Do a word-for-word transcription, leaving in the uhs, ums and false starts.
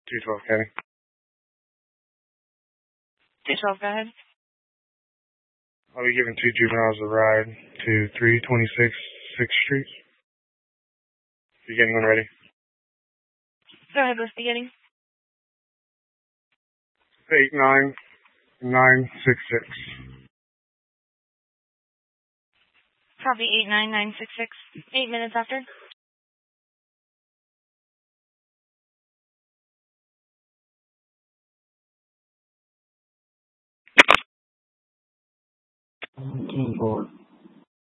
two twelve County. two twelve, go ahead. I'll be giving two juveniles a ride to three twenty-six sixth Street. Beginning when ready. Go ahead with beginning. eight nine nine six six. Copy eight nine nine six six. Eight minutes after. ten four.